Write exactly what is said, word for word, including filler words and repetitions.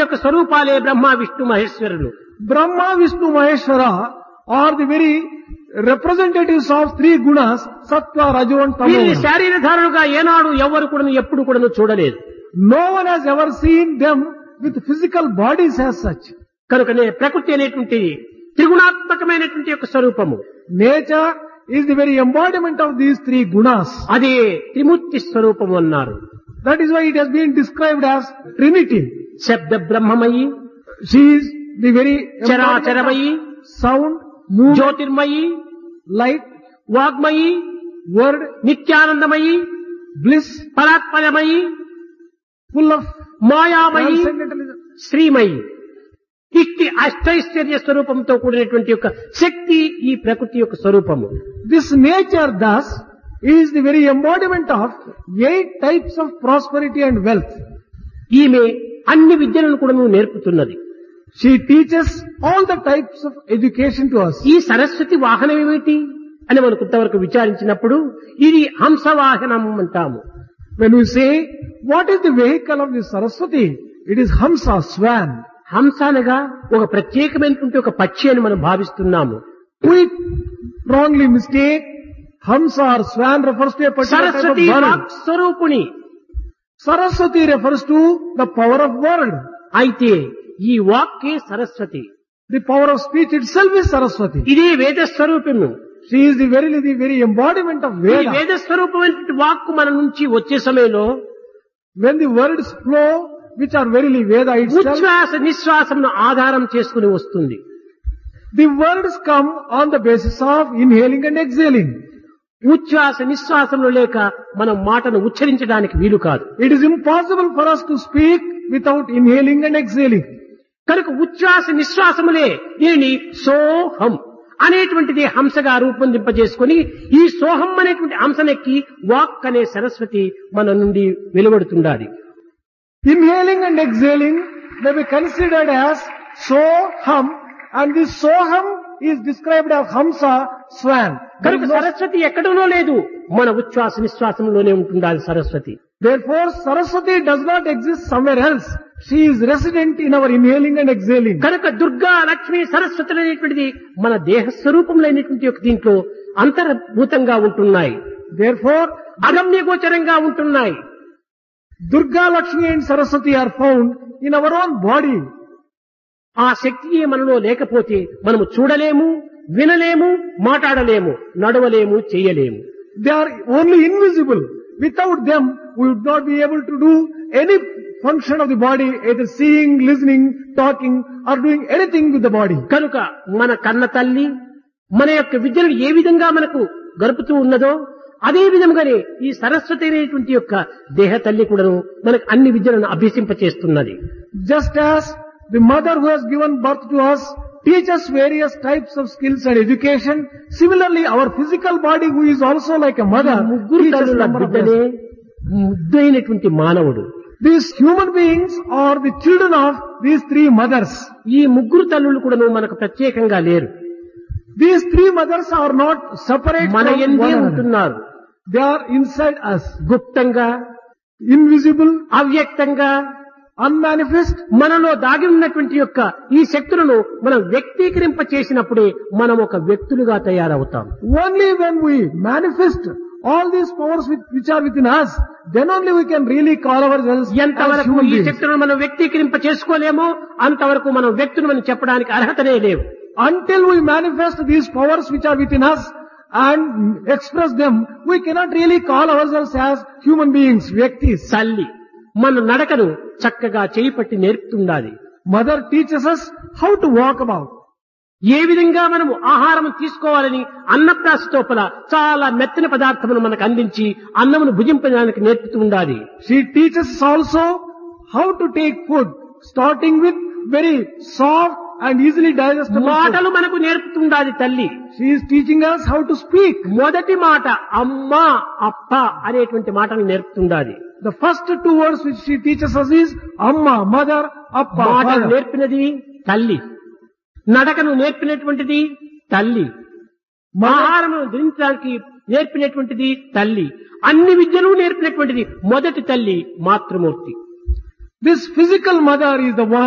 యొక్క స్వరూపాలే Brahma Vishnu మహేశ్వరులు. Brahma, Vishnu, Maheshwara are the very representatives of three gunas, Sattva, Rajo and వీరిని Tamo. శారీరధారులుగా ఏనాడు ఎవరు కూడా ఎప్పుడు కూడా చూడలేదు. No one has ever seen them with physical bodies as such. కనుకనే ప్రకృతి అనేటువంటి త్రిగుణాత్మకమైనటువంటి యొక్క స్వరూపము. Nature is the very embodiment of these three gunas. అదే త్రిమూర్తి స్వరూపము అన్నారు. That is why it has been described as Trinity. శబ్ద బ్రహ్మమయి, She is the very చరాచరమయి, embodiment of sound, movement, Jyotirmayi, light, వాగ్మయి, word, నిత్యానందమయి, bliss, పరాత్పరమయి, full of మాయామయి, transcendentalism. Srimayi. ఇట్టి అష్టైశ్వర్య స్వరూపంతో కూడినటువంటి యొక్క శక్తి ఈ ప్రకృతి యొక్క స్వరూపము. This nature thus is the very embodiment of eight types of prosperity and wealth. ఈమె అన్ని విద్యలను కూడా నేర్పుతున్నది. She teaches all the types of education to us. ఈ సరస్వతి వాహనం ఏమిటి అని మనం కొంతవరకు విచారించినప్పుడు ఇది హంసవాహనం అంటాము. When we say, what is the vehicle of this Saraswati? It is Hamsa, swan. హంస అనగా ఒక ప్రత్యేకమైనటువంటి ఒక పక్షి అని మనం భావిస్తున్నాము. We wrongly mistake Hamsa or swan refers to a particular type of Saraswati bird. Walk స్వరూపుని. Saraswati refers to the power of word. అయితే ఈ వాక్కే Saraswati. The power of speech itself is Saraswati. ఇదే వేద స్వరూపము. She is the very, the very embodiment of ఈ Veda. వేద స్వరూపమైనటువంటి వాక్కు మన నుంచి వచ్చే సమయంలో When the words flow, which are verily Veda itself, ఉచ్ఛ్వాస నిశ్వాసమును ఆధారం చేసుకుని వస్తుంది. the words come on the basis of inhaling and exhaling. ఉచ్ఛ్వాస నిశ్వాసములు లేక మనం మాటను ఉచ్చరించడానికి వీలు కాదు. It is impossible for us to speak without inhaling and exhaling. కనుక ఉచ్ఛ్వాస నిశ్వాసములే దీనిని సోహం అనేటువంటిది హంసగా రూపొందింపజేసుకొని ఈ సోహం అనేటువంటి హంసనెక్కి వాక్ అనే సరస్వతి మన నుండి వెలువడుతుండాలి. Inhaling and exhaling may be considered as soham, and this soham is described as Hamsa, swan. కనుక సరస్వతి ఎక్కడనో లేదు, మన ఉచ్ఛ్వాస నిశ్వాసంలోనే ఉంటుండాలి Saraswati. Therefore, Saraswati does not exist somewhere else. She is resident in our inhaling and exhaling. కనుక దుర్గా లక్ష్మి సరస్వతులు అనేటువంటిది మన దేహ స్వరూపంలో అయినటువంటి ఒక దీంట్లో అంతర్భూతంగా ఉంటున్నాయి. Therefore, అగమ్య గోచరంగా ఉంటున్నాయి. Durga, Lakshmi and Saraswati are found in our own body. ఆ శక్తియే మనలో లేకపోతే మనము చూడలేము, వినలేము, మాట్లాడలేము, నడవలేము, చేయలేము. They are only invisible. Without them, we would not be able to do any function of the body, either seeing, listening, talking, or doing anything with the body. కనుక మన కన్న తల్లి మన యొక్క విద్యను ఏ విధంగా మనకు గడుపుతూ ఉన్నదో అదే విధంగానే ఈ సరస్వతి అనేటువంటి యొక్క దేహ తల్లి కూడాను మనకు అన్ని విద్యలను అభ్యసింపచేస్తున్నది. Just as the mother who has given birth to us teaches various types of skills and education, similarly our physical body, who is also like a mother, ముగ్గురు teaches తల్లుల number of బిడ్డనే lessons. ముద్దైనటువంటి మానవుడు. These human beings are the children of these three mothers. ఈ ముగ్గురు తల్లులు కూడాను మనకు ప్రత్యేకంగా లేరు. These three mothers are not separate మన from ఎందే one another. ఉంటున్నారు. They are inside us, గుప్తంగా, invisible, అవ్యక్తంగా, unmanifest. మనలో దాగి ఉన్నటువంటి యొక్క ఈ శక్తులను మనం వ్యక్తీకరింప చేసినప్పుడే మనం ఒక వ్యక్తులుగా తయారవుతాం. Only when we manifest all these powers which, which are within us, then only we can really call ourselves as ఎంతవరకు human ఈ beings. శక్తులను మనం వ్యక్తీకరింప చేసుకోలేమో అంతవరకు మనం వ్యక్తులు మనం చెప్పడానికి అర్హతనే లేవు. Until we manifest these powers which are within us and express them, we cannot really call ourselves as human beings, vyaktis. తల్లి మన నడకను చక్కగా చేయి పట్టి నేర్పుతుండాలి. Mother teaches us how to walk about. ఏ విధంగా మనము ఆహారం తీసుకోవాలని అన్నప్రాసతోపల చాలా మెత్తని పదార్థమును మనకు అందించి అన్నమును భుజింపడానికి నేర్పుతూ ఉండాలి. She teaches us also how to take food, starting with very soft and easily digestible food. మాటలు మనకు నేర్పుతుండాలి తల్లి. She is teaching us how to speak. మొదటి మాట అమ్మ, అప్ప అనేటువంటి మాటలు నేర్పుతుండాలి. The first two words which she teaches us is Amma, mother, Appa, మాటలు father. నేర్పినది తల్లి, నడకను నేర్పినటువంటిది తల్లి, ఆహారము ధరించడానికి నేర్పినటువంటిది తల్లి, అన్ని విద్యలు నేర్పినటువంటిది మొదటి తల్లి మాతృమూర్తి. This physical mother is the one